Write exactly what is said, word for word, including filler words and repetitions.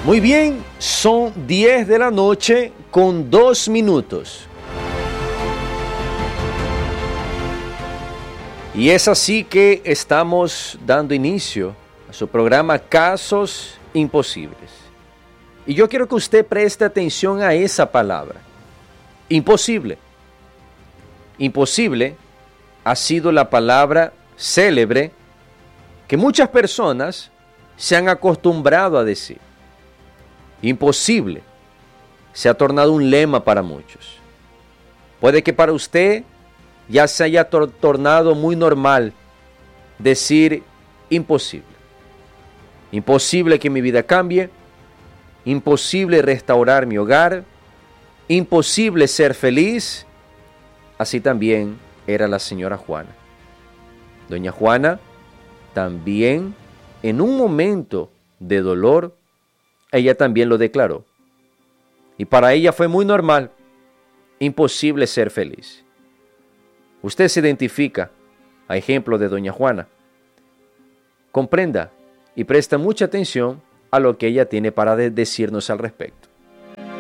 Muy bien, son diez de la noche con dos minutos. Y es así que estamos dando inicio a su programa Casos Imposibles. Y yo quiero que usted preste atención a esa palabra. Imposible. Imposible ha sido la palabra célebre que muchas personas se han acostumbrado a decir. Imposible se ha tornado un lema para muchos. Puede que para usted ya se haya tor- tornado muy normal decir imposible. Imposible que mi vida cambie, imposible restaurar mi hogar, imposible ser feliz. Así también era la señora Juana. Doña Juana también, en un momento de dolor, ella también lo declaró. Y para ella fue muy normal, imposible ser feliz. Usted se identifica a ejemplo de doña Juana. Comprenda y presta mucha atención a lo que ella tiene para de- decirnos al respecto.